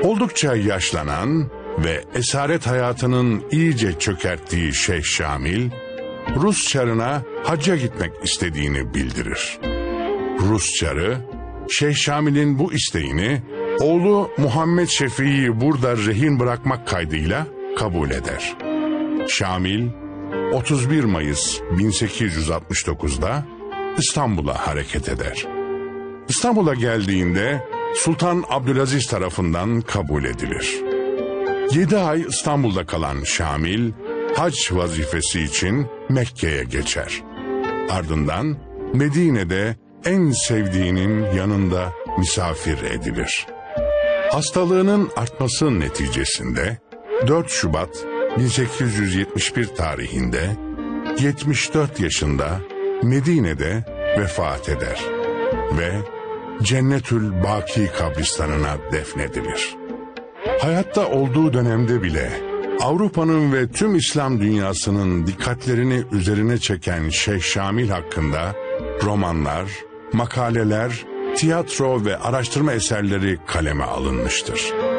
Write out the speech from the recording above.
Oldukça yaşlanan ve esaret hayatının iyice çökerttiği Şeyh Şamil, Rus çarına hacca gitmek istediğini bildirir. Rus çarı, Şeyh Şamil'in bu isteğini oğlu Muhammed Şefii'yi burada rehin bırakmak kaydıyla kabul eder. Şamil, 31 Mayıs 1869'da İstanbul'a hareket eder. İstanbul'a geldiğinde Sultan Abdülaziz tarafından kabul edilir. 7 ay İstanbul'da kalan Şamil, hac vazifesi için Mekke'ye geçer. Ardından Medine'de en sevdiğinin yanında misafir edilir. Hastalığının artması neticesinde 4 Şubat 1871 tarihinde 74 yaşında Medine'de vefat eder ve Cennetül Baki kabristanına defnedilir. Hayatta olduğu dönemde bile Avrupa'nın ve tüm İslam dünyasının dikkatlerini üzerine çeken Şeyh Şamil hakkında romanlar, makaleler, tiyatro ve araştırma eserleri kaleme alınmıştır.